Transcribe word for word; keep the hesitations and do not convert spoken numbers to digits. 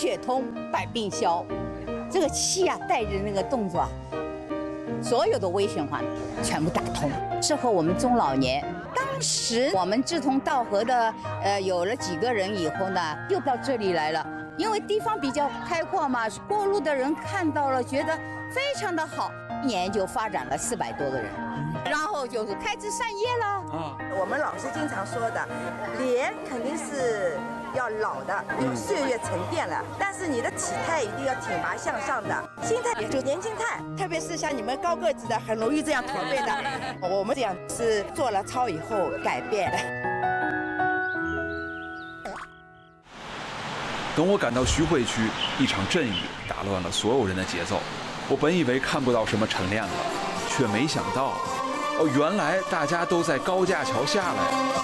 血通，百病消。这个气啊，带着那个动作啊，所有的微循环全部打通，适合我们中老年。当时我们志同道合的，呃，有了几个人以后呢，又到这里来了。因为地方比较开阔嘛，过路的人看到了，觉得非常的好，一年就发展了四百多个人，然后就是开枝散叶了。 啊， 我们老师经常说的，脸肯定是要老的，因为岁月沉淀了，但是你的体态一定要挺拔向上的，心态也就年轻态，特别是像你们高个子的，很容易这样驼背的。我们这样是做了操以后改变的。 等我赶到徐汇区，一场阵雨打乱了所有人的节奏。我本以为看不到什么晨练了，却没想到，哦，原来大家都在高架桥下来。